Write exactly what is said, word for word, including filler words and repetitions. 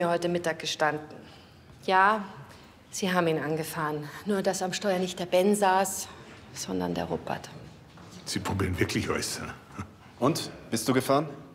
mir heute Mittag gestanden. Ja, Sie haben ihn angefahren. Nur, dass am Steuer nicht der Ben saß, sondern der Rupert. Sie probieren wirklich alles. Und? Bist du gefahren?